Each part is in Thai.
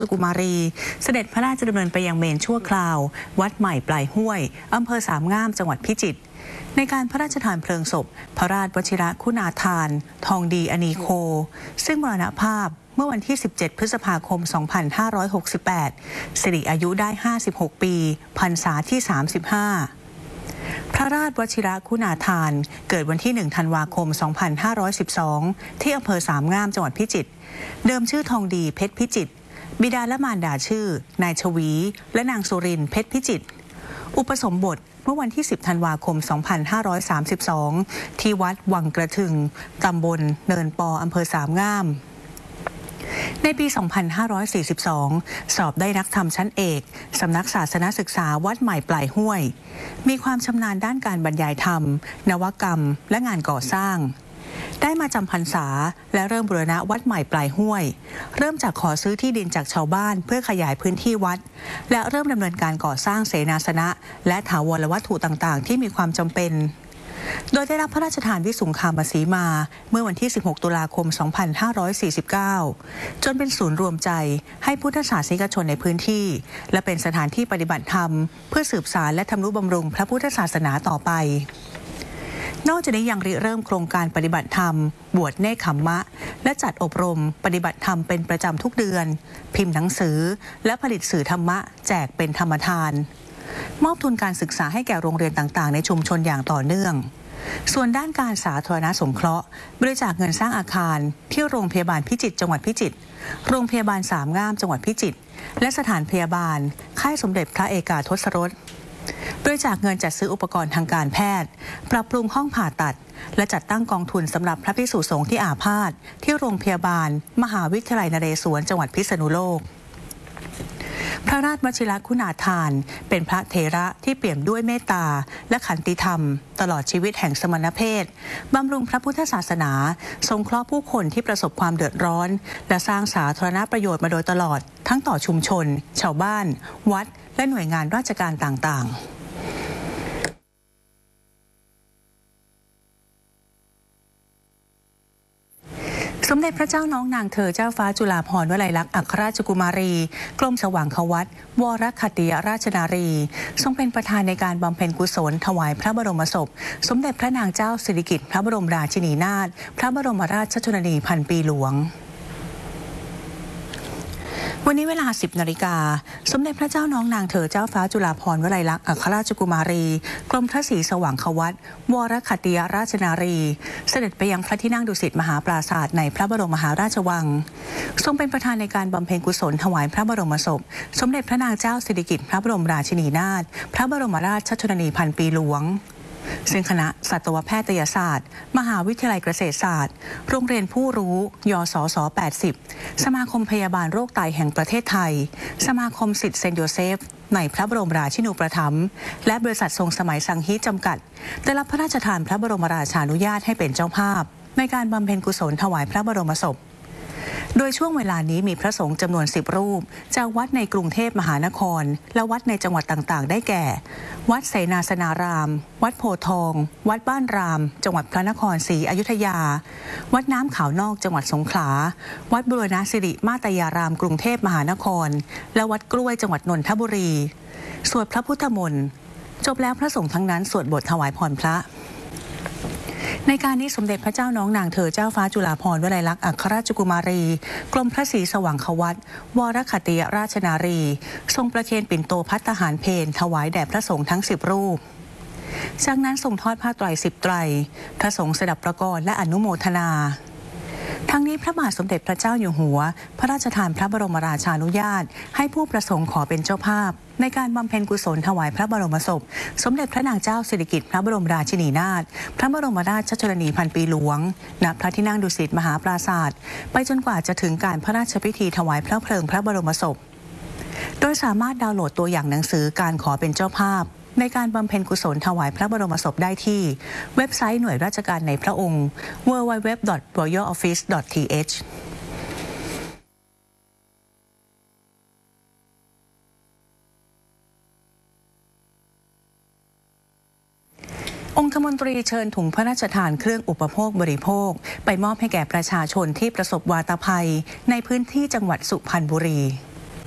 สุกุมารีเสด็จพระราชดำเนินไปยังเมนชั่วคราววัดใหม่ปลายห้วยอำเภอสามงามจังหวัดพิจิตรในการพระราชทานเพลิงศพพระราชวชิรคุณาภรณ์ทองดีอนีโคซึ่งมรณภาพเมื่อวันที่ 17 พฤษภาคม 2568 สิริอายุได้ 56 ปีพรรษาที่ 35 พระราชวชิรคุณาภรณ์เกิดวันที่ 1 ธันวาคม 2512 ที่อำเภอสามงามจังหวัดพิจิตรเดิมชื่อทองดีเพชรพิจิตรบิดาและมารดาชื่อนายชวีและนางสุรินทร์เพชรพิจิตรอุปสมบทเมื่อวันที่ 10 ธันวาคม 2532 ที่วัดวังกระทึงตำบลเนินปออำเภอสามงามในปี 2542 สอบได้นักธรรมชั้นเอกสำนักศาสนศึกษาวัดใหม่ปลายห้วยมีความชำนาญด้านการบรรยายธรรมนวกรรมและงานก่อสร้างได้มาจำพรรษาและเริ่มบูรณะวัดใหม่ปลายห้วยเริ่มจากขอซื้อที่ดินจากชาวบ้านเพื่อขยายพื้นที่วัดและเริ่มดำเนินการก่อสร้างเสนาสนะและถาวรวัตถุต่างๆที่มีความจำเป็นโดยได้รับพระราชทานวิสุงคามสีมาเมื่อวันที่ 16 ตุลาคม 2549 จนเป็นศูนย์รวมใจให้พุทธศาสนิกชนในพื้นที่และเป็นสถานที่ปฏิบัติธรรมเพื่อสืบสานและทำนุบำรุงพระพุทธศาสนาต่อไปนอกจากนี้ยังริเริ่มโครงการปฏิบัติธรรมบวชเนกขัมมะและจัดอบรมปฏิบัติธรรมเป็นประจำทุกเดือนพิมพ์หนังสือและผลิตสื่อธรรมะแจกเป็นธรรมทานมอบทุนการศึกษาให้แก่โรงเรียนต่างๆในชุมชนอย่างต่อเนื่องส่วนด้านการสาธารณสงเคราะห์บริจาคเงินสร้างอาคารที่โรงพยาบาลพิจิตรจังหวัดพิจิตรโรงพยาบาลสามงามจังหวัดพิจิตรและสถานพยาบาลค่ายสมเด็จพระเอกาทศรสบริจาคเงินจัดซื้ออุปกรณ์ทางการแพทย์ปรับปรุงห้องผ่าตัดและจัดตั้งกองทุนสำหรับพระภิกษุสงฆ์ที่อาพาธที่โรงพยาบาลมหาวิทยาลัยนเรศวรจังหวัดพิษณุโลกพระราชวชิรคุณาภรณ์เป็นพระเถระที่เปี่ยมด้วยเมตตาและขันติธรรมตลอดชีวิตแห่งสมณเพศบำรุงพระพุทธศาสนาสงเคราะห์ผู้คนที่ประสบความเดือดร้อนและสร้างสาธารณประโยชน์มาโดยตลอดทั้งต่อชุมชนชาวบ้านวัดและหน่วยงานราชการต่างๆสมเด็จพระเจ้าน้องนางเธอเจ้าฟ้าจุฬาภรณ์วลัยลักษณ์อัครราชกุมารีกรมสว่างควัตวรคัตติยราชนารีทรงเป็นประธานในการบำเพ็ญกุศลถวายพระบรมศพสมเด็จพระนางเจ้าสิริกิติ์พระบรมราชินีนาถพระบรมราชชนนีพันปีหลวงวันนี้เวลา 10 นาฬิกาสมเด็จพระเจ้าน้องนางเธอเจ้าฟ้าจุฬาภรณ์วลัยลักษณ์อัครราชกุมารีกรมพระศรีสว่างควัตวรคัตติยราชนารีเสด็จไปยังพระที่นั่งดุสิตมหาปราสาทในพระบรมมหาราชวังทรงเป็นประธานในการบำเพ็ญกุศลถวายพระบรมศพสมเด็จพระนางเจ้าสิริกิติ์พระบรมราชินีนาถพระบรมราชชนนีพันปีหลวงซึ่งคณะสัตวแพทยศาสตร์มหาวิทยาลัยเกษตรศาสตร์โรงเรียนผู้รู้ยศส80สมาคมพยาบาลโรคไตแห่งประเทศไทยสมาคมศิษย์เซนต์โยเซฟในพระบรมราชินูปถัมภ์และบริษัททรงสมัยสังฮีจำกัดได้รับพระราชทานพระบรมราชานุญาตให้เป็นเจ้าภาพในการบำเพ็ญกุศลถวายพระบรมศพโดยช่วงเวลานี้มีพระสงฆ์จำนวน10 รูปจากวัดในกรุงเทพมหานครและวัดในจังหวัดต่างๆได้แก่วัดเสนาสนารามวัดโพธิ์ทองวัดบ้านรามจังหวัดพระนครศรีอยุธยาวัดน้ำขาวนอกจังหวัดสงขลาวัดบุรณสิริมาตยารามกรุงเทพมหานครและวัดกล้วยจังหวัดนนทบุรีสวดพระพุทธมนต์จบแล้วพระสงฆ์ทั้งนั้นสวดบทถวายพรพระในการนี้สมเด็จพระเจ้าน้องนางเธอเจ้าฟ้าจุฬาภรณ์วลัยลักษณ์อัครราชกุมารีกรมพระศรีสว่างควัตวรคัตติยราชนารีทรงประเคนปิ่นโตภัตตาหารเพลถวายแด่พระสงฆ์ทั้ง10 รูปจากนั้นทรงทอดผ้าไตร10 ไตรพระสงฆ์สดับประกรและอนุโมทนาทั้งนี้พระบาทสมเด็จพระเจ้าอยู่หัวพระราชทานพระบรมราชานุญาตให้ผู้ประสงค์ขอเป็นเจ้าภาพในการบำเพ็ญกุศลถวายพระบรมศพสมเด็จพระนางเจ้าสิริกิติ์พระบรมราชินีนาถพระบรมราชชนนีพันปีหลวงณพระที่นั่งดุสิตมหาปราสาทไปจนกว่าจะถึงการพระราชพิธีถวายพระเพลิงพระบรมศพโดยสามารถดาวน์โหลดตัวอย่างหนังสือการขอเป็นเจ้าภาพในการบำเพ็ญกุศลถวายพระบรมศพได้ที่เว็บไซต์หน่วยราชการในพระองค์ www.royaloffice.thองคมนตรีเชิญถุงพระราชทานเครื่องอุปโภคบริโภคไปมอบให้แก่ประชาชนที่ประสบวาตภัยในพื้นที่จังหวัดสุพรรณบุรี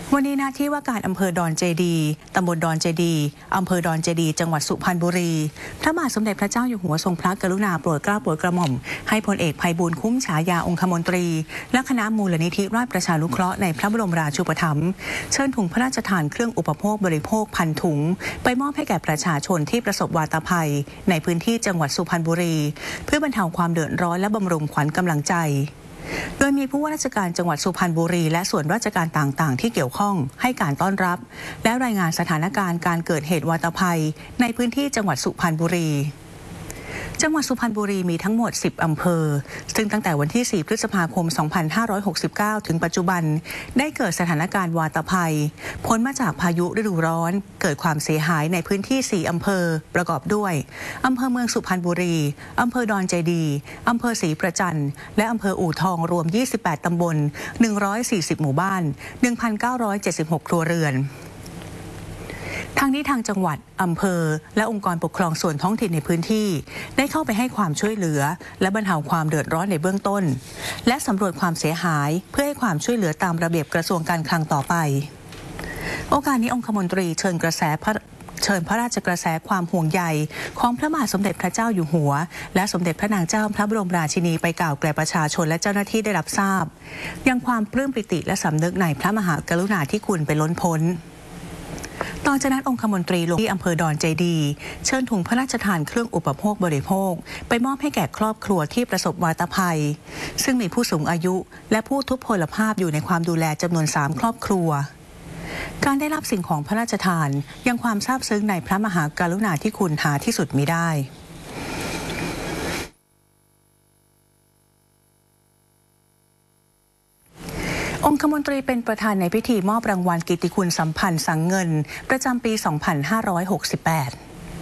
วันนี้หน้าที่ว่าการอำเภอดอนเจดีตำบลดอนเจดีอำเภอดอนเจดีจังหวัดสุพรรณบุรีพระบาทสมเด็จพระเจ้าอยู่หัวทรงพระกรุณาโปรดเกล้าโปรดกระหม่อมให้พลเอกไพบูลย์คุ้มฉายาองคมนตรีและคณะมูลนิธิราชประชานุเคราะห์ในพระบรมราชูปถัมภ์เชิญถุงพระราชทานเครื่องอุปโภคบริโภคพันถุงไปมอบให้แก่ประชาชนที่ประสบวาตภัยในพื้นที่จังหวัดสุพรรณบุรีเพื่อบรรเทาความเดือดร้อนและบำรุงขวัญกำลังใจโดยมีผู้ว่าราชการจังหวัดสุพรรณบุรีและส่วนราชการต่างๆที่เกี่ยวข้องให้การต้อนรับและรายงานสถานการณ์การเกิดเหตุวาตภัยในพื้นที่จังหวัดสุพรรณบุรีจังหวัดสุพรรณบุรีมีทั้งหมด10อำเภอซึ่งตั้งแต่วันที่4พฤษภาคม2569ถึงปัจจุบันได้เกิดสถานการณ์วาตภัยผลมาจากพายุฤดูร้อนเกิดความเสียหายในพื้นที่4อำเภอประกอบด้วยอำเภอเมืองสุพรรณบุรีอำเภอดอนเจดีอำเภอศรีประจันและอำเภออู่ทองรวม28ตำบล140หมู่บ้าน 1,976 ครัวเรือนทางนี้ทางจังหวัดอำเภอและองค์กรปกครองส่วนท้องถิ่นในพื้นที่ได้เข้าไปให้ความช่วยเหลือและบรรเทาความเดือดร้อนในเบื้องต้นและสำรวจความเสียหายเพื่อให้ความช่วยเหลือตามระเบียบกระทรวงการคลังต่อไปโอกาสนี้องคมนตรีเชิญพระราชกระแสความห่วงใยของพระบาทสมเด็จพระเจ้าอยู่หัวและสมเด็จพระนางเจ้าพระบรมราชินีไปกล่าวแก่ประชาชนและเจ้าหน้าที่ได้รับทราบยังความปลื้มปิติและสำนึกในพระมหากรุณาธิคุณไปล้นพ้นต่อจากนั้นองคมนตรีลงที่อำเภอดอนเจดีเชิญถุงพระราชทานเครื่องอุปโภคบริโภคไปมอบให้แก่ครอบครัวที่ประสบวาตภัยซึ่งมีผู้สูงอายุและผู้ทุพพลภาพอยู่ในความดูแลจำนวน3ครอบครัวการได้รับสิ่งของพระราชทานยังความซาบซึ้งในพระมหากรุณาธิคุณหาที่สุดมิได้องคมนตรีเป็นประธานในพิธีมอบรางวัลกิตติคุณสัมพันธ์สังเงินประจำปี 2568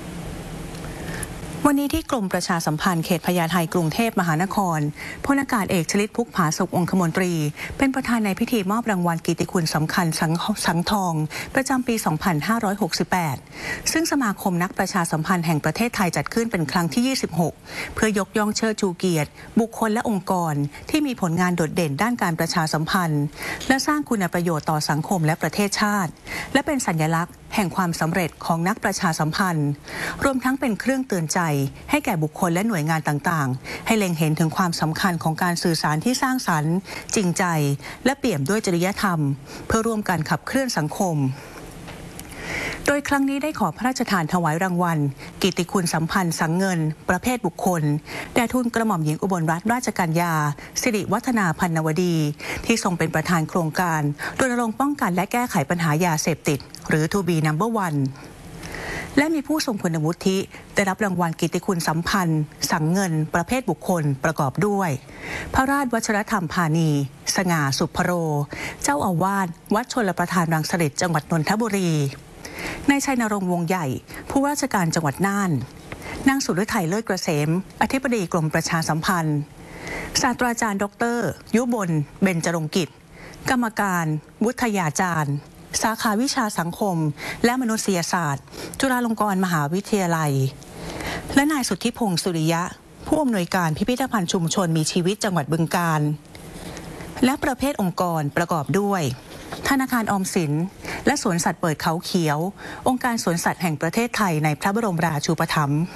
วันนี้ที่กรมประชาสัมพันธ์เขตพญาไทกรุงเทพมหานครพลอากาศเอกชลิตพุกผาสุกองคมนตรีเป็นประธานในพิธีมอบรางวัลกิตติคุณสำคัญสังทองประจำปี 2568 ซึ่งสมาคมนักประชาสัมพันธ์แห่งประเทศไทยจัดขึ้นเป็นครั้งที่ 26 เพื่อยกย่องเชิดชูเกียรติบุคคลและองค์กรที่มีผลงานโดดเด่นด้านการประชาสัมพันธ์และสร้างคุณประโยชน์ต่อสังคมและประเทศชาติและเป็นสัญลักษณ์แห่งความสำเร็จของนักประชาสัมพันธ์รวมทั้งเป็นเครื่องเตือนใจให้แก่บุคคลและหน่วยงานต่างๆให้เล็งเห็นถึงความสำคัญของการสื่อสารที่สร้างสรรค์จริงใจและเปี่ยมด้วยจริยธรรมเพื่อร่วมกันขับเคลื่อนสังคมโดยครั้งนี้ได้ขอพระราชทานถวายรางวัลกิตติคุณสัมพันธ์สังเงินประเภทบุคคลแด่ทูลกระหม่อมหญิงอุบลรัตนราชกัญญาสิริวัฒนาพันนวดีที่ทรงเป็นประธานโครงการรณรงค์ป้องกันและแก้ไขปัญหายาเสพติดหรือ To be number one และมีผู้ทรงคุณวุฒิได้รับรางวัลกิตติคุณสัมพันธ์สังเงินประเภทบุคคลประกอบด้วยพระราชวัชรธรรมพานีสง่าสุภโรเจ้าอาวาสวัดชลประทานรังสฤษจังหวัดนนทบุรีนายชัยนรงค์วงใหญ่ผู้ว่าราชการจังหวัดน่านนางสุฤทัยเลิศเกษมอธิบดีกรมประชาสัมพันธ์ศาสตราจารย์ดร.ยุบลเบญจรงกิจกรรมการวุฒิยาจารย์สาขาวิชาสังคมและมนุษยศาสตร์จุฬาลงกรณ์มหาวิทยาลัยและนายสุทธิพงศ์สุริยะผู้อำนวยการพิพิธภัณฑ์ชุมชนมีชีวิตจังหวัดบึงกาฬและประเภทองค์กรประกอบด้วยธนาคารออมสินและสวนสัตว์เปิดเขาเขียวองค์การสวนสัตว์แห่งประเทศไทยในพระบรมราชูปถัมภ์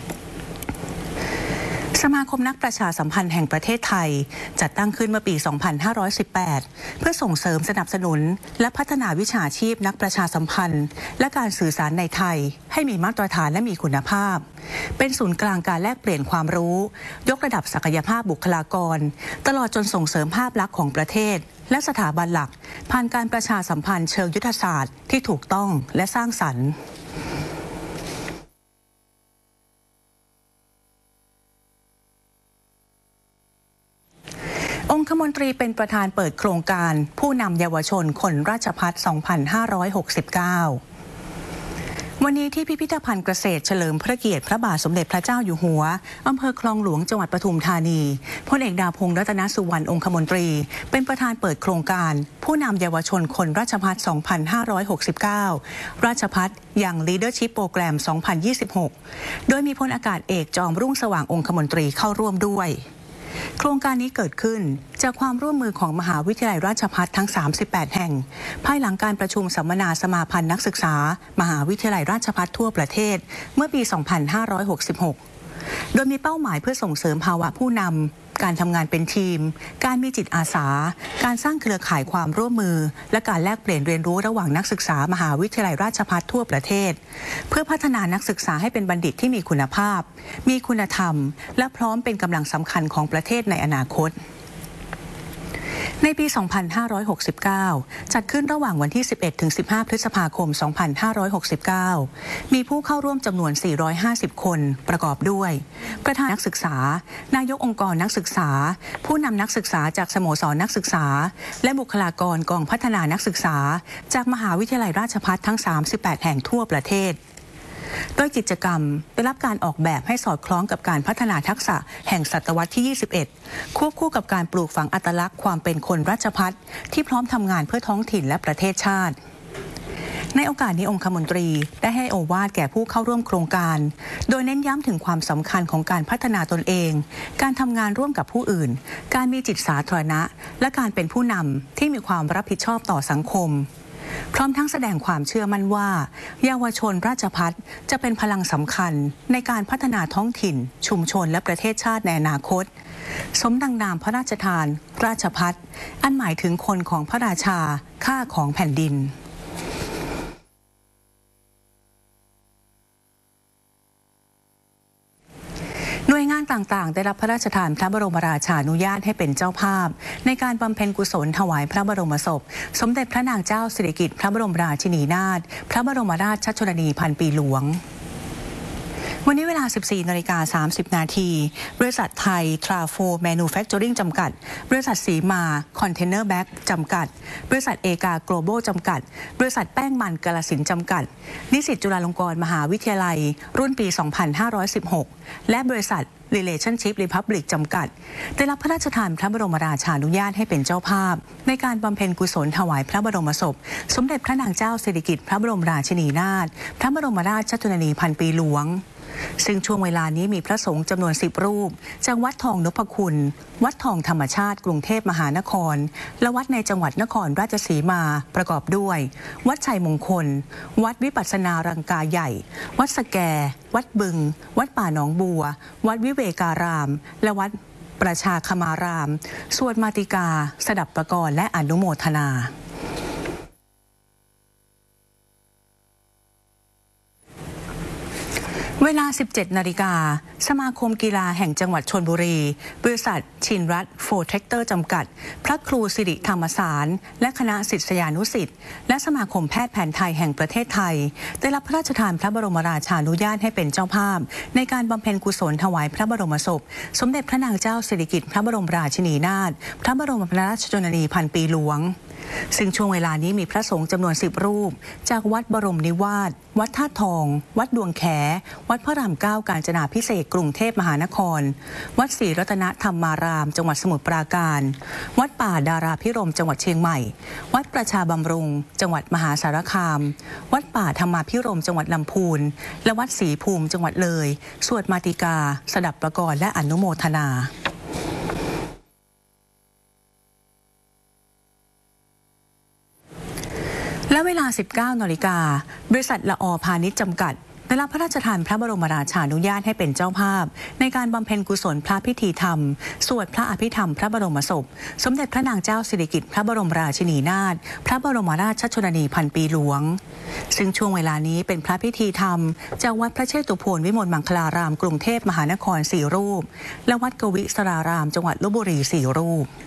สมาคมนักประชาสัมพันธ์แห่งประเทศไทยจัดตั้งขึ้นเมื่อปี 2518 เพื่อส่งเสริมสนับสนุนและพัฒนาวิชาชีพนักประชาสัมพันธ์และการสื่อสารในไทยให้มีมาตรฐานและมีคุณภาพเป็นศูนย์กลางการแลกเปลี่ยนความรู้ยกระดับศักยภาพบุคลากรตลอดจนส่งเสริมภาพลักษณ์ของประเทศและสถาบันหลักผ่านการประชาสัมพันธ์เชิงยุทธศาสตร์ที่ถูกต้องและสร้างสรรค์องคมนตรีเป็นประธานเปิดโครงการผู้นำเยาวชนคนราชภัฏ 2569 วันนี้ที่พิพิธภัณฑ์เกษตรเฉลิมพระเกียรติพระบาทสมเด็จพระเจ้าอยู่หัวอำเภอคลองหลวงจังหวัดปทุมธานีพลเอกดาพงษ์รัตนสุวรรณองคมนตรีเป็นประธานเปิดโครงการผู้นำเยาวชนคนราชภัฏ 2569 ราชภัฏยัง Leadership Program 2026 โดยมีพลอากาศเอกจอมรุ่งสว่างองคมนตรีเข้าร่วมด้วยโครงการนี้เกิดขึ้นจากความร่วมมือของมหาวิทยาลัยราชภัฏทั้ง 38 แห่งภายหลังการประชุมสัมมนาสมาพันธ์นักศึกษามหาวิทยาลัยราชภัฏทั่วประเทศเมื่อปี 2566 โดยมีเป้าหมายเพื่อส่งเสริมภาวะผู้นำการทำงานเป็นทีมการมีจิตอาสาการสร้างเครือข่ายความร่วมมือและการแลกเปลี่ยนเรียนรู้ระหว่างนักศึกษามหาวิทยาลัยราชภัฏทั่วประเทศเพื่อพัฒนานักศึกษาให้เป็นบัณฑิตที่มีคุณภาพมีคุณธรรมและพร้อมเป็นกำลังสำคัญของประเทศในอนาคตในปี 2569 จัดขึ้นระหว่างวันที่ 11-15 พฤษภาคม 2569 มีผู้เข้าร่วมจำนวน 450 คนประกอบด้วยประธานนักศึกษานายกองค์กรนักศึกษาผู้นำนักศึกษาจากสโมสรนักศึกษาและบุคลากรกองพัฒนานักศึกษาจากมหาวิทยาลัยราชภัฏทั้ง 38 แห่งทั่วประเทศโดยกิจกรรมได้รับการออกแบบให้สอดคล้องกับการพัฒนาทักษะแห่งศตวรรษที่ 21 ควบคู่กับการปลูกฝังอัตลักษณ์ความเป็นคนราชภัฏที่พร้อมทำงานเพื่อท้องถิ่นและประเทศชาติในโอกาสนี้องคมนตรีได้ให้โอวาทแก่ผู้เข้าร่วมโครงการโดยเน้นย้ำถึงความสำคัญของการพัฒนาตนเองการทำงานร่วมกับผู้อื่นการมีจิตสาธารณะและการเป็นผู้นำที่มีความรับผิดชอบต่อสังคมพร้อมทั้งแสดงความเชื่อมั่นว่าเยาวชนราชภัฏจะเป็นพลังสำคัญในการพัฒนาท้องถิ่นชุมชนและประเทศชาติในอนาคตสมดังนามพระราชทานราชภัฏอันหมายถึงคนของพระราชาข้าของแผ่นดินหน่วยงานต่างๆได้รับพระราชทานพระบรมราชานุญาตให้เป็นเจ้าภาพในการบำเพ็ญกุศลถวายพระบรมศพสมเด็จพระนางเจ้าสิริกิติ์พระบรมราชินีนาถพระบรมราชชนนีพันปีหลวงวันนี้เวลา 14:30 นาทีบริษัทไทยทราโฟแมนูแฟคเจอริ่งจำกัดบริษัทสีมาคอนเทนเนอร์แบ็กจำกัดบริษัทเอกาโกลบอลจำกัดบริษัทแป้งมันกาฬสินธุ์จำกัดนิสิตจุฬาลงกรณ์มหาวิทยาลัยรุ่นปี 2516 และบริษัท Relationship Republic จำกัดได้รับพระราชทานพระบรมราชานุญาตให้เป็นเจ้าภาพในการบำเพ็ญกุศลถวายพระบรมศพสมเด็จพระนางเจ้าสิริกิติ์พระบรมราชินีนาถพระบรมราชชนนีพันปีหลวงซึ่งช่วงเวลานี้มีพระสงฆ์จำนวน10 รูปจากวัดทองนพคุณวัดทองธรรมชาติกรุงเทพมหานครและวัดในจังหวัดนครราชสีมาประกอบด้วยวัดชัยมงคลวัดวิปัสสนารังกาใหญ่วัดสแกวัดบึงวัดป่าหนองบัววัดวิเวการามและวัดประชาคมารามสวดมาติกาสดับประกรณ์และอนุโมทนาเวลา 17 นาฬิกาสมาคมกีฬาแห่งจังหวัดชลบุรีบริษัทชินรัตน์โฟร์แทคเตอร์จำกัดพระครูสิริธรรมสารและคณะศิษยานุศิษย์และสมาคมแพทย์แผนไทยแห่งประเทศไทยได้รับพระราชทานพระบรมราชานุญาตให้เป็นเจ้าภาพในการบำเพ็ญกุศลถวายพระบรมศพสมเด็จพระนางเจ้าสิริกิติ์พระบรมราชินีนาถพระบรมราชชนนีพันปีหลวงซึ่งช่วงเวลานี้มีพระสงฆ์จำนวน10 รูปจากวัดบรมนิวาสวัดธาตุทองวัดดวงแขวัดพระราม 9 กาญจนาภิเษกกรุงเทพมหานครวัดศรีรัตนธรรมารามจังหวัดสมุทรปราการวัดป่าดาราภิรมย์จังหวัดเชียงใหม่วัดประชาบำรุงจังหวัดมหาสารคามวัดป่าธรรมาภิรมย์จังหวัดลำพูนและวัดศรีภูมิจังหวัดเลยสวดมาติกาสดับประกรณ์และอนุโมทนาและเวลา 19 นาฬิกาบริษัทละอ.พาณิชย์จำกัดได้รับพระราชทานพระบรมราชานุญาตให้เป็นเจ้าภาพในการบำเพ็ญกุศลพระพิธีธรรมสวดพระอภิธรรมพระบรมศพสมเด็จพระนางเจ้าสิริกิติ์พระบรมราชินีนาถพระบรมราชชนนีพันปีหลวงซึ่งช่วงเวลานี้เป็นพระพิธีธรรมจากวัดพระเชตุพนวิมลมังคลารามกรุงเทพมหานคร4 รูปและวัดกวิสรารามจังหวัดลพบุรี4 รูป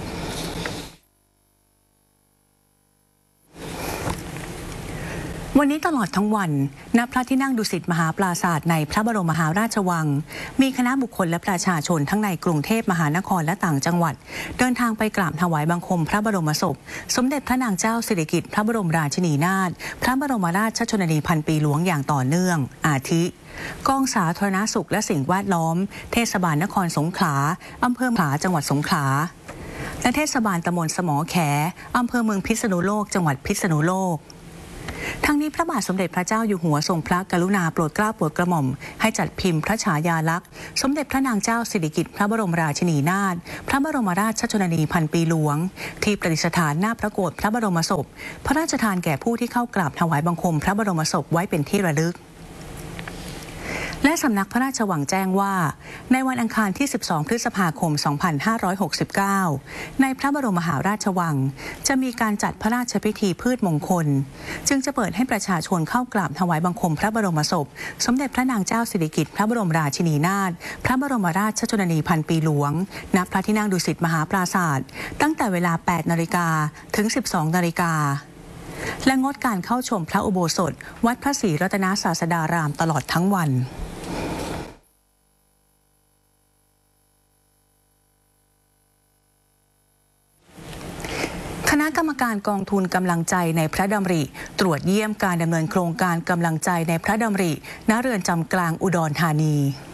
วันนี้ตลอดทั้งวันณพระที่นั่งดุสิตมหาปราสาทในพระบรมมหาราชวังมีคณะบุคคลและประชาชนทั้งในกรุงเทพมหานครและต่างจังหวัดเดินทางไปกราบถวายบังคมพระบรมศพสมเด็จพระนางเจ้าสิริกิติ์พระบรมราชินีนาถพระบรมราชชนนีพันปีหลวงอย่างต่อเนื่องอาทิกองสาธารณสุขและสิ่งแวดล้อมเทศบาลนครสงขลาอำเภอผาจังหวัดสงขลาและเทศบาลตำบลสมอแขอำเภอเมืองพิษณุโลกจังหวัดพิษณุโลกทั้งนี้พระบาทสมเด็จพระเจ้าอยู่หัวทรงพระกรุณาโปรดเกล้าโปรดกระหม่อมให้จัดพิมพ์พระฉายาลักษณ์สมเด็จพระนางเจ้าสิริกิติ์พระบรมราชินีนาถพระบรมราชชนนีพันปีหลวงที่ประดิษฐานหน้าพระโกฐพระบรมศพพระราชทานแก่ผู้ที่เข้ากราบถวายบังคมพระบรมศพไว้เป็นที่ระลึกและสำนักพระราชวังแจ้งว่าในวันอังคารที่ 12 พฤษภาคม 2569 ในพระบรมมหาราชวังจะมีการจัดพระราชพิธีพืชมงคลจึงจะเปิดให้ประชาชนเข้ากราบถวายบังคมพระบรมศพสมเด็จพระนางเจ้าสิริกิติ์พระบรมราชินีนาถพระบรมราชชนนีพันปีหลวงณพระที่นั่งดุสิตมหาปราสาทตั้งแต่เวลา 8 นาฬิกาถึง 12 นาฬิกาและงดการเข้าชมพระอุโบสถวัดพระศรีรัตนศาสดารามตลอดทั้งวันคณะกรรมการกองทุนกำลังใจในพระดำริตรวจเยี่ยมการดำเนินโครงการกำลังใจในพระดำริณเรือนจำกลางอุดรธานี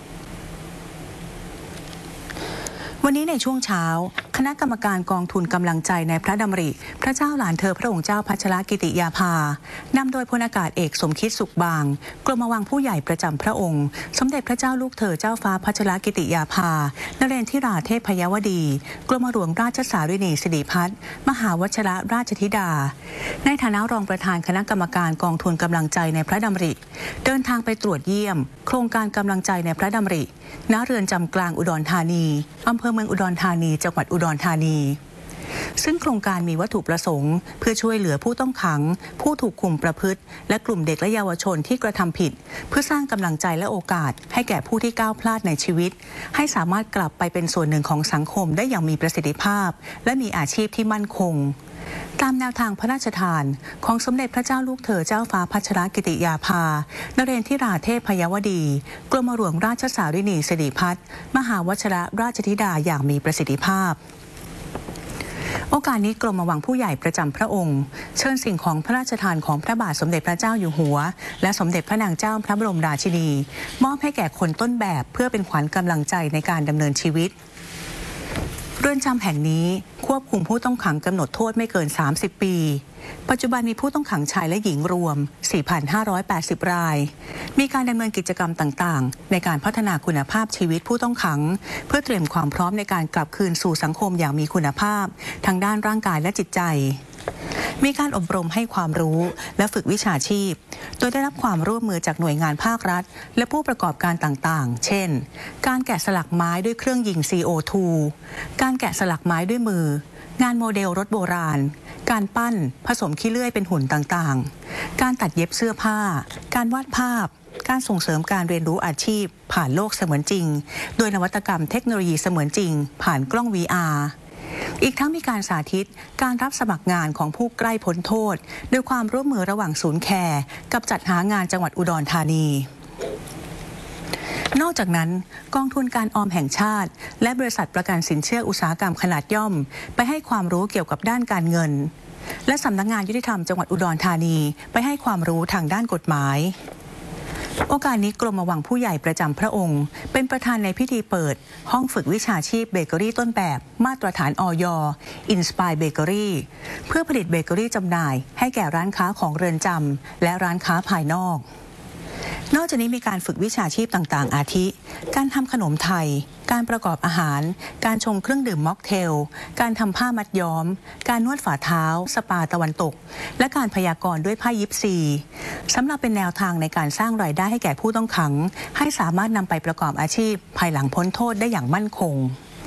วันนี้ในช่วงเช้าคณะกรรมการกองทุนกำลังใจในพระดำริพระเจ้าหลานเธอพระองค์เจ้าพัชรกิติยาภานำโดยพลอากาศเอกสมคิดสุขบางกรมวังผู้ใหญ่ประจำพระองค์สมเด็จพระเจ้าลูกเธอเจ้าฟ้าพัชรกิติยาภานเรนทิราเทพยวดีกรมหลวงราชสารินีสิริพัฒน์มหาวชิรราชธิดาในฐานะรองประธานคณะกรรมการกองทุนกำลังใจในพระดำริเดินทางไปตรวจเยี่ยมโครงการกำลังใจในพระดำริณเรือนจำกลางอุดรธานีอำเภอเมืองอุดรธานีจังหวัดอุดรธานีซึ่งโครงการมีวัตถุประสงค์เพื่อช่วยเหลือผู้ต้องขังผู้ถูกคุมประพฤติและกลุ่มเด็กและเยาวชนที่กระทำผิดเพื่อสร้างกำลังใจและโอกาสให้แก่ผู้ที่ก้าวพลาดในชีวิตให้สามารถกลับไปเป็นส่วนหนึ่งของสังคมได้อย่างมีประสิทธิภาพและมีอาชีพที่มั่นคงตามแนวทางพระราชทานของสมเด็จพระเจ้าลูกเธอเจ้าฟ้าพัชรกิติยาภานเรนทิราเทพยวดีกรมหลวงราชสารินีสิริพัฒน์มหาวชิรราชธิดาอย่างมีประสิทธิภาพโอกาสนี้กรมวังผู้ใหญ่ประจำพระองค์เชิญสิ่งของพระราชทานของพระบาทสมเด็จพระเจ้าอยู่หัวและสมเด็จพระนางเจ้าพระบรมราชินีมอบให้แก่คนต้นแบบเพื่อเป็นขวัญกำลังใจในการดำเนินชีวิตเรือนจำแห่งนี้ควบคุมผู้ต้องขังกำหนดโทษไม่เกิน30 ปีปัจจุบันมีผู้ต้องขังชายและหญิงรวม 4,580 รายมีการดำเนินกิจกรรมต่างๆในการพัฒนาคุณภาพชีวิตผู้ต้องขังเพื่อเตรียมความพร้อมในการกลับคืนสู่สังคมอย่างมีคุณภาพทั้งด้านร่างกายและจิตใจมีการอบรมให้ความรู้และฝึกวิชาชีพโดยได้รับความร่วมมือจากหน่วยงานภาครัฐและผู้ประกอบการต่างๆเช่นการแกะสลักไม้ด้วยเครื่องยิง CO2 การแกะสลักไม้ด้วยมืองานโมเดลรถโบราณการปั้นผสมขี้เลื่อยเป็นหุ่นต่างๆการตัดเย็บเสื้อผ้าการวาดภาพการส่งเสริมการเรียนรู้อาชีพผ่านโลกเสมือนจริงโดยนวัตกรรมเทคโนโลยีเสมือนจริงผ่านกล้อง VR อีกทั้งมีการสาธิตการรับสมัครงานของผู้ใกล้พ้นโทษโดยความร่วมมือระหว่างศูนย์แคร์กับจัดหางานจังหวัดอุดรธานีนอกจากนั้นกองทุนการออมแห่งชาติและบริษัทประกันสินเชื่ออุตสาหกรรมขนาดย่อมไปให้ความรู้เกี่ยวกับด้านการเงินและสำนักงานยุติธรรมจังหวัดอุดรธานีไปให้ความรู้ทางด้านกฎหมายโอกาสนี้กรมวังผู้ใหญ่ประจำพระองค์เป็นประธานในพิธีเปิดห้องฝึกวิชาชีพเบเกอรี่ต้นแบบมาตรฐานอย.อินสไปร์เบเกอรี่เพื่อผลิตเบเกอรี่จำหน่ายให้แก่ร้านค้าของเรือนจำและร้านค้าภายนอกนอกจากนี้มีการฝึกวิชาชีพต่างๆอาทิการทำขนมไทยการประกอบอาหารการชงเครื่องดื่มม็อกเทลการทำผ้ามัดย้อมการนวดฝ่าเท้าสปาตะวันตกและการพยากรณ์ด้วยไพ่ยิปซีสำหรับเป็นแนวทางในการสร้างรายได้ให้แก่ผู้ต้องขังให้สามารถนำไปประกอบอาชีพภายหลังพ้นโทษได้อย่างมั่นคง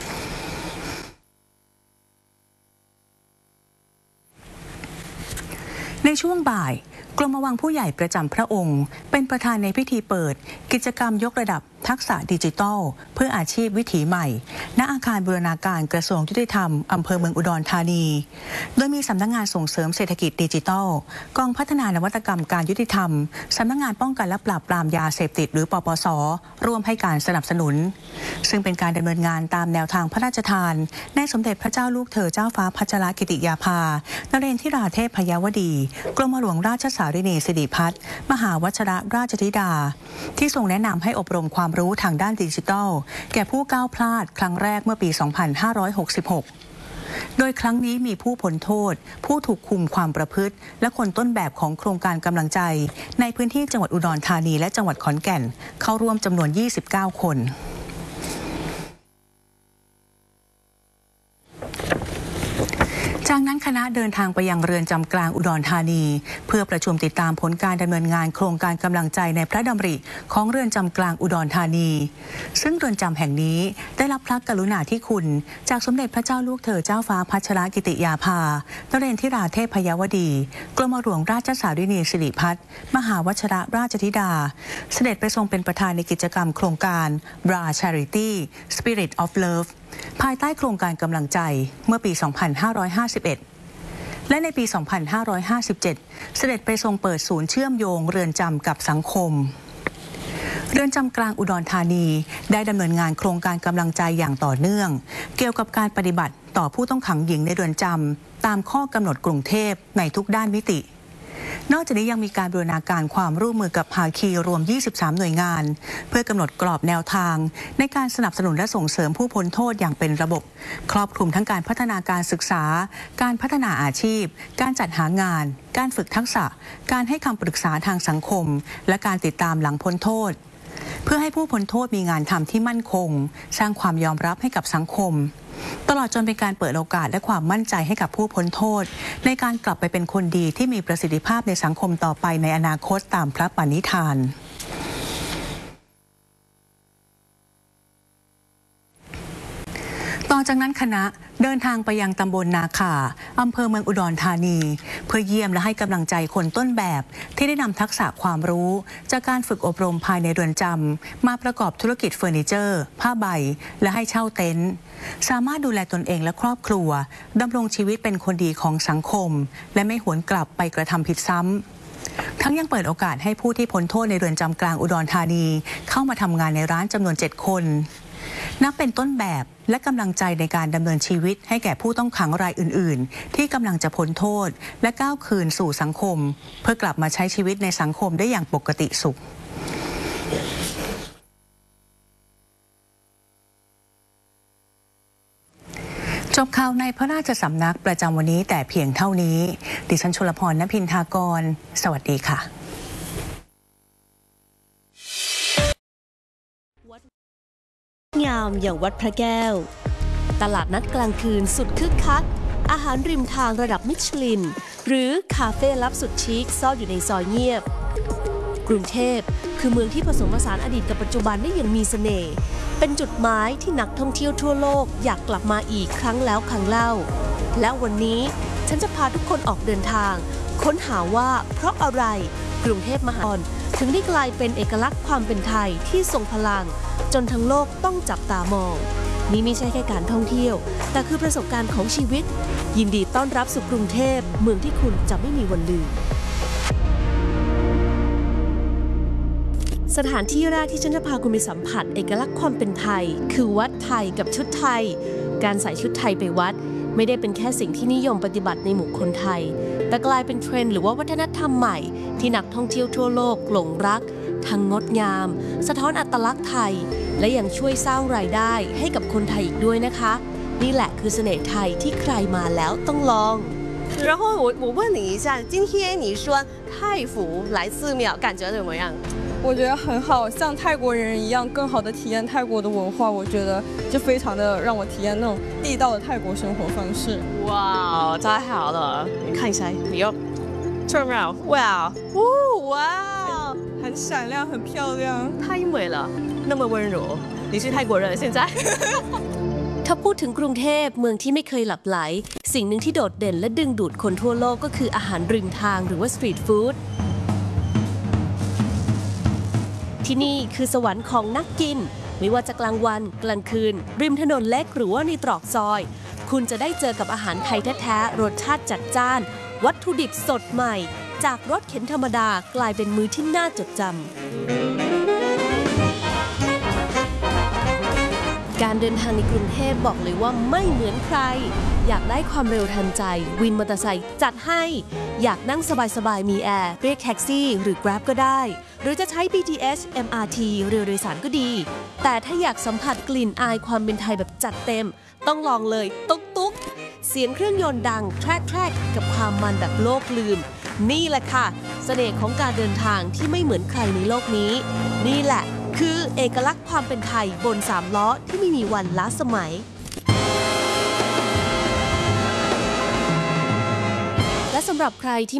ในช่วงบ่ายกรมวังผู้ใหญ่ประจำพระองค์เป็นประธานในพิธีเปิดกิจกรรมยกระดับทักษะดิจิทัลเพื่ออาชีพวิถีใหม่ณอาคารบูรณาการกระทรวงยุติธรรมอำเภอเมืองอุดรธานีโดยมีสำนักงานส่งเสริมเศรษฐกิจดิจิทัลกองพัฒนานวัตกรรมการยุติธรรมสำนักงานป้องกันและปราบปรามยาเสพติดหรือปปส.ร่วมให้การสนับสนุนซึ่งเป็นการดำเนินงานตามแนวทางพระราชทานในสมเด็จพระเจ้าลูกเธอเจ้าฟ้าพัชรกิติยาภานเรนทิราเทพยวดีกรมหลวงราชสารินีสิริพัฒน์มหาวชิรราชธิดาที่ทรงแนะนำให้อบรมความรู้ทางด้านดิจิทัลแก่ผู้ก้าวพลาดครั้งแรกเมื่อปี 2566 โดยครั้งนี้มีผู้พ้นโทษผู้ถูกคุมความประพฤติและคนต้นแบบของโครงการกำลังใจในพื้นที่จังหวัดอุดรธานีและจังหวัดขอนแก่นเข้าร่วมจำนวน29 คนจากนั้นคณะเดินทางไปยังเรือนจำกลางอุดรธานีเพื่อประชุมติดตามผลการดำเนินงานโครงการกำลังใจในพระดำริของเรือนจำกลางอุดรธานีซึ่งเรือนจำแห่งนี้ได้รับพระกรุณาธิคุณจากสมเด็จพระเจ้าลูกเธอเจ้าฟ้าพัชรกิติยาภานเรนทิราเทพพยวดีกรมหลวงราชสารินีสิริพัฒน์มหาวชิรราชธิดาเสด็จไปทรงเป็นประธานในกิจกรรมโครงการ Bra Charity Spirit of Loveภายใต้โครงการกำลังใจเมื่อปี 2551 และในปี 2557 เสด็จไปทรงเปิดศูนย์เชื่อมโยงเรือนจำกับสังคมเรือนจำกลางอุดรธานีได้ดำเนินงานโครงการกำลังใจอย่างต่อเนื่องเกี่ยวกับการปฏิบัติต่อผู้ต้องขังหญิงในเรือนจำตามข้อกำหนดกรุงเทพในทุกด้านมิตินอกจากนี้ยังมีการบูรณาการความร่วมมือกับภาคีรวม 23 หน่วยงานเพื่อกำหนดกรอบแนวทางในการสนับสนุนและส่งเสริมผู้พ้นโทษอย่างเป็นระบบครอบคลุมทั้งการพัฒนาการศึกษาการพัฒนาอาชีพการจัดหางานการฝึกทักษะการให้คำปรึกษาทางสังคมและการติดตามหลังพ้นโทษเพื่อให้ผู้พ้นโทษมีงานทำที่มั่นคงสร้างความยอมรับให้กับสังคมตลอดจนเป็นการเปิดโอกาสและความมั่นใจให้กับผู้พ้นโทษในการกลับไปเป็นคนดีที่มีประสิทธิภาพในสังคมต่อไปในอนาคตตามพระปณิธานต่อจากนั้นคณะเดินทางไปยังตำบลนาข่าอำเภอเมืองอุดรธานีเพื่อเยี่ยมและให้กำลังใจคนต้นแบบที่ได้นำทักษะความรู้จากการฝึกอบรมภายในเรือนจำมาประกอบธุรกิจเฟอร์นิเจอร์ผ้าใบและให้เช่าเต็นท์สามารถดูแลตนเองและครอบครัวดำรงชีวิตเป็นคนดีของสังคมและไม่หวนกลับไปกระทำผิดซ้ำทั้งยังเปิดโอกาสให้ผู้ที่พ้นโทษในเรือนจำกลางอุดรธานีเข้ามาทำงานในร้านจำนวน7 คนนับเป็นต้นแบบและกำลังใจในการดำเนินชีวิตให้แก่ผู้ต้องขังรายอื่นๆที่กำลังจะพ้นโทษและก้าวคืนสู่สังคมเพื่อกลับมาใช้ชีวิตในสังคมได้อย่างปกติสุขจบข่าวในพระราชสำนักประจำวันนี้แต่เพียงเท่านี้ดิฉันชลพร ณภินทากรสวัสดีค่ะงามอย่างวัดพระแก้วตลาดนัดกลางคืนสุดคึกคักอาหารริมทางระดับมิชลินหรือคาเฟ่ลับสุดชิคซ่อนอยู่ในซอยเงียบกรุงเทพคือเมืองที่ผสมผสานอดีตกับปัจจุบันได้อย่างมีเสน่ห์เป็นจุดหมายที่นักท่องเที่ยวทั่วโลกอยากกลับมาอีกครั้งแล้วครั้งเล่าและวันนี้ฉันจะพาทุกคนออกเดินทางค้นหาว่าเพราะอะไรกรุงเทพมหานครถึงได้กลายเป็นเอกลักษณ์ความเป็นไทยที่ทรงพลังจนทั้งโลกต้องจับตามองนี่ไม่ใช่แค่การท่องเที่ยวแต่คือประสบการณ์ของชีวิตยินดีต้อนรับสู่กรุงเทพเมืองที่คุณจะไม่มีวันลืมสถานที่แรกที่ฉันจะพาคุณไปสัมผัสเอกลักษณ์ความเป็นไทยคือวัดไทยกับชุดไทยการใส่ชุดไทยไปวัดไม่ได้เป็นแค่สิ่งที่นิยมปฏิบัติในหมู่คนไทยแต่กลายเป็นเทรนด์หรือว่าวัฒนธรรมใหม่ที่นักท่องเที่ยวทั่วโลกหลงรักทั้งงดงามสะท้อนอัตลักษณ์ไทยและยังช่วยสร้างรายได้ให้กับคนไทยอีกด้วยนะคะนี่แหละคือเสน่ห์ไทยที่ใครมาแล้วต้องลอง然后我问你一下今天你说泰服来寺庙感觉怎么样我觉得很好，像泰国人一样，更好的体验泰国的文化。我觉得就非常的让我体验那种地道的泰国生活方式。 哇，太好了！你看一下，你要这么哇哦哇， 很闪亮，很漂亮， 太美了，那么温柔。你是泰国人现在？ ถ้าพูดถึงกรุงเทพเมืองที่ไม่เคยหลับไหลสิ่งหนึ่งที่โดดเด่นและดึงดูดคนทั่วโลกก็คืออาหารริมทางหรือว่าสตรีทฟู้ดที่นี่คือสวรรค์ของนักกินไม่ว่าจะกลางวันกลางคืนริมถนนเล็กหรือว่าในตรอกซอยคุณจะได้เจอกับอาหารไทยแท้ๆรสชาติจัดจ้านวัตถุดิบสดใหม่จากรถเข็นธรรมดากลายเป็นมื้อที่น่าจดจำการเดินทางในกรุงเทพบอกเลยว่าไม่เหมือนใครอยากได้ความเร็วทันใจวินมอเตอร์ไซค์จัดให้อยากนั่งสบายๆมีแอร์เรียกแท็กซี่หรือ Grab ก็ได้หรือจะใช้ BTS MRT เรือโดยสารก็ดีแต่ถ้าอยากสัมผัสกลิ่นอายความเป็นไทยแบบจัดเต็มต้องลองเลยตุ๊กเสียงเครื่องยนต์ดังแทรกกับความมันแบบโลกลืมนี่แหละค่ะเสน่ห์ของการเดินทางที่ไม่เหมือนใครในโลกนี้นี่แหละคือเอกลักษณ์ความเป็นไทยบน3ล้อที่ไม่มีวันล้าสมัยและสำหรับใครที่